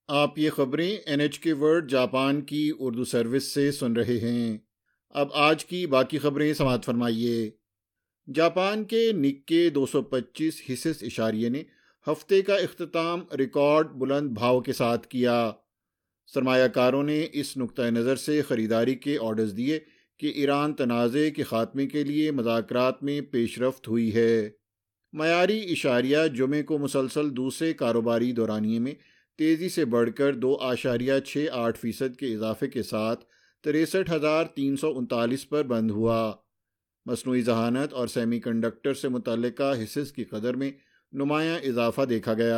آپ یہ خبریں NHK ورلڈ جاپان کی اردو سروس سے سن رہے ہیں۔ اب آج کی باقی خبریں سماعت فرمائیے۔ جاپان کے نکے 225 حصص اشاریہ نے ہفتے کا اختتام ریکارڈ بلند بھاؤ کے ساتھ کیا۔ سرمایہ کاروں نے اس نقطہ نظر سے خریداری کے آرڈرز دیے کہ ایران تنازع کے خاتمے کے لیے مذاکرات میں پیش رفت ہوئی ہے۔ معیاری اشاریہ جمعے کو مسلسل دوسرے کاروباری دورانیے میں تیزی سے بڑھ کر 2.68% کے اضافے کے ساتھ 63,339 پر بند ہوا۔ مصنوعی ذہانت اور سیمی کنڈکٹر سے متعلقہ حصص کی قدر میں نمایاں اضافہ دیکھا گیا۔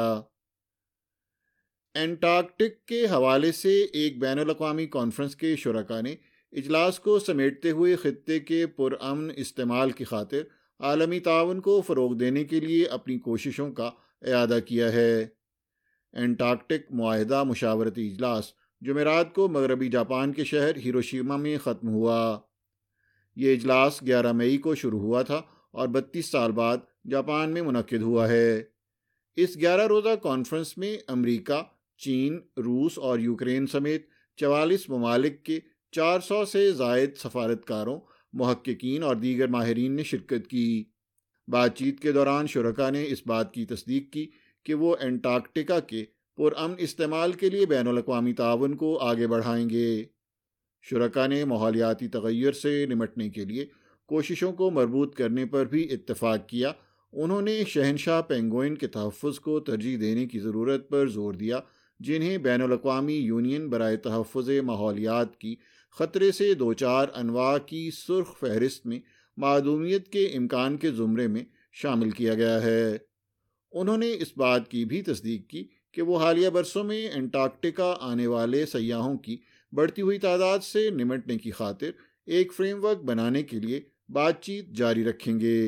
انٹارکٹک کے حوالے سے ایک بین الاقوامی کانفرنس کے شرکاء نے اجلاس کو سمیٹتے ہوئے خطے کے پرامن استعمال کی خاطر عالمی تعاون کو فروغ دینے کے لیے اپنی کوششوں کا اعادہ کیا ہے۔ انٹارکٹک معاہدہ مشاورتی اجلاس جمعرات کو مغربی جاپان کے شہر ہیروشیما میں ختم ہوا۔ یہ اجلاس 11 مئی کو شروع ہوا تھا اور 32 سال بعد جاپان میں منعقد ہوا ہے۔ اس 11 روزہ کانفرنس میں امریکہ، چین، روس اور یوکرین سمیت 44 ممالک کے 400 سے زائد سفارتکاروں، محققین اور دیگر ماہرین نے شرکت کی۔ بات چیت کے دوران شرکاء نے اس بات کی تصدیق کی کہ وہ انٹارکٹیکا کے پرامن استعمال کے لیے بین الاقوامی تعاون کو آگے بڑھائیں گے۔ شرکاء نے ماحولیاتی تغیر سے نمٹنے کے لیے کوششوں کو مربوط کرنے پر بھی اتفاق کیا۔ انہوں نے شہنشاہ پینگوئن کے تحفظ کو ترجیح دینے کی ضرورت پر زور دیا، جنہیں بین الاقوامی یونین برائے تحفظ ماحولیات کی خطرے سے دوچار انواع کی سرخ فہرست میں معدومیت کے امکان کے زمرے میں شامل کیا گیا ہے۔ انہوں نے اس بات کی بھی تصدیق کی کہ وہ حالیہ برسوں میں انٹارکٹیکا آنے والے سیاحوں کی بڑھتی ہوئی تعداد سے نمٹنے کی خاطر ایک فریم ورک بنانے کے لیے بات چیت جاری رکھیں گے۔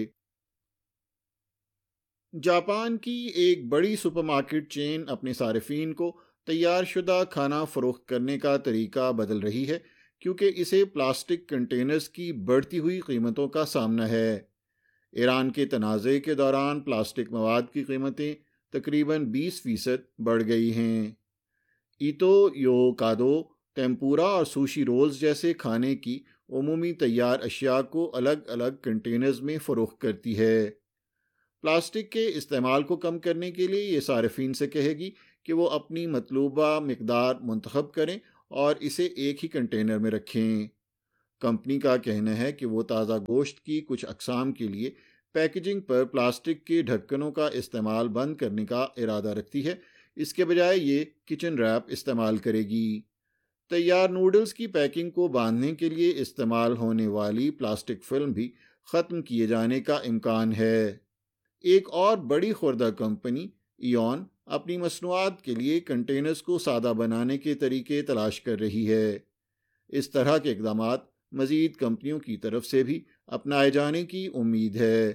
جاپان کی ایک بڑی سپر مارکیٹ چین اپنے صارفین کو تیار شدہ کھانا فروخت کرنے کا طریقہ بدل رہی ہے، کیونکہ اسے پلاسٹک کنٹینرز کی بڑھتی ہوئی قیمتوں کا سامنا ہے۔ ایران کے تنازع کے دوران پلاسٹک مواد کی قیمتیں تقریباً 20% بڑھ گئی ہیں۔ ایتو یوکادو ٹیمپورا اور سوشی رولز جیسے کھانے کی عمومی تیار اشیاء کو الگ الگ کنٹینرز میں فروخت کرتی ہے۔ پلاسٹک کے استعمال کو کم کرنے کے لیے یہ صارفین سے کہے گی کہ وہ اپنی مطلوبہ مقدار منتخب کریں اور اسے ایک ہی کنٹینر میں رکھیں۔ کمپنی کا کہنا ہے کہ وہ تازہ گوشت کی کچھ اقسام کے لیے پیکیجنگ پر پلاسٹک کے ڈھکنوں کا استعمال بند کرنے کا ارادہ رکھتی ہے، اس کے بجائے یہ کچن ریپ استعمال کرے گی۔ تیار نوڈلز کی پیکنگ کو باندھنے کے لیے استعمال ہونے والی پلاسٹک فلم بھی ختم کیے جانے کا امکان ہے۔ ایک اور بڑی خوردہ کمپنی ایون اپنی مصنوعات کے لیے کنٹینرز کو سادہ بنانے کے طریقے تلاش کر رہی ہے۔ اس طرح کے اقدامات مزید کمپنیوں کی طرف سے بھی اپنائے جانے کی امید ہے۔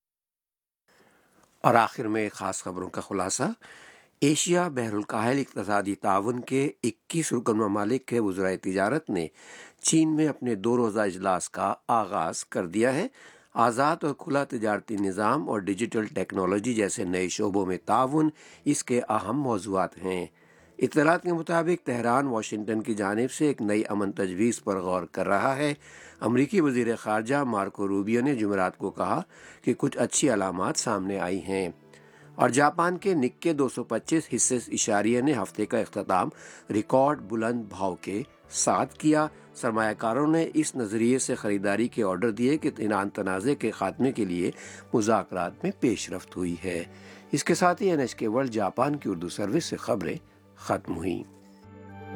اور آخر میں خاص خبروں کا خلاصہ۔ ایشیا بحر الکاہل اقتصادی تعاون کے 21 رکن ممالک کے وزرائے تجارت نے چین میں اپنے 2 روزہ اجلاس کا آغاز کر دیا ہے۔ آزاد اور کھلا تجارتی نظام اور ڈیجیٹل ٹیکنالوجی جیسے نئے شعبوں میں تعاون اس کے اہم موضوعات ہیں۔ اطلاعات کے مطابق تہران واشنگٹن کی جانب سے ایک نئی امن تجویز پر غور کر رہا ہے۔ امریکی وزیر خارجہ مارکو روبیو نے جمعرات کو کہا کہ کچھ اچھی علامات سامنے آئی ہیں۔ اور جاپان کے نکے 225 حصص اشاریہ نے ہفتے کا اختتام ریکارڈ بلند بھاؤ کے ساتھ کیا۔ سرمایہ کاروں نے اس نظریے سے خریداری کے آرڈر دیے کہ ایران تنازع کے خاتمے کے لیے مذاکرات میں پیش رفت ہوئی ہے۔ اس کے ساتھ ہی NHK ورلڈ جاپان کی اردو سروس سے خبریں ختم ہوئیں۔